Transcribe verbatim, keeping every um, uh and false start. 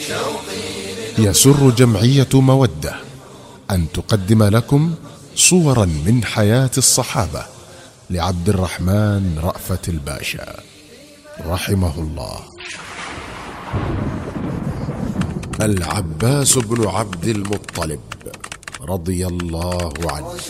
يسر جمعية مودة أن تقدم لكم صورا من حياة الصحابة لعبد الرحمن رأفت الباشا رحمه الله. العباس بن عبد المطلب رضي الله عنه